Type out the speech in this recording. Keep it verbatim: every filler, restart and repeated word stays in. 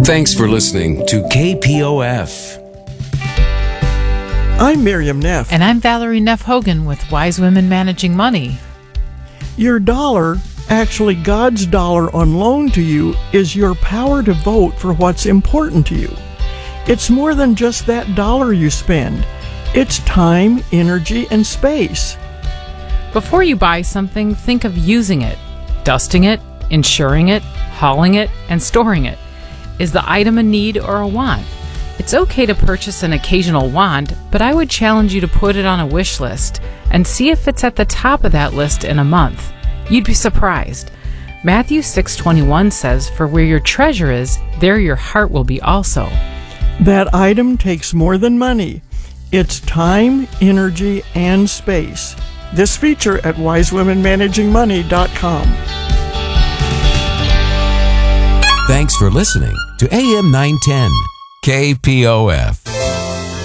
Thanks for listening to K P O F. I'm Miriam Neff. And I'm Valerie Neff Hogan with Wise Women Managing Money. Your dollar, actually God's dollar on loan to you, is your power to vote for what's important to you. It's more than just that dollar you spend. It's time, energy, and space. Before you buy something, think of using it, dusting it, insuring it, hauling it, and storing it. Is the item a need or a want? It's okay to purchase an occasional want, but I would challenge you to put it on a wish list and see if it's at the top of that list in a month. You'd be surprised. Matthew six twenty-one says, "For where your treasure is, there your heart will be also." That item takes more than money. It's time, energy, and space. This feature at wise women managing money dot com. Thanks for listening to A M nine ten K P O F.